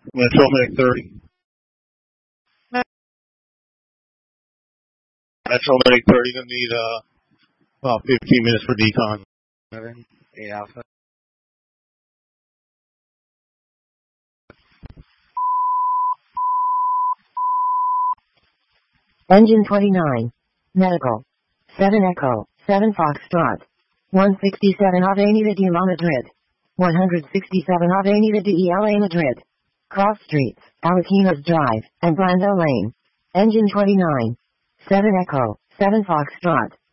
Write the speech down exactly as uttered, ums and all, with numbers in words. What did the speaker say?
Metro Medic thirty. Metro Medic thirty gonna need uh about fifteen minutes for decon. eight Alpha. Engine twenty-nine. Medical. seven Echo, seven Foxtrot. one sixty-seven Avenida de la Madrid. one sixty-seven Avenida de la Madrid. Cross Streets, Alaquinas Drive, and Brando Lane. Engine twenty-nine. seven Echo, seven Foxtrot.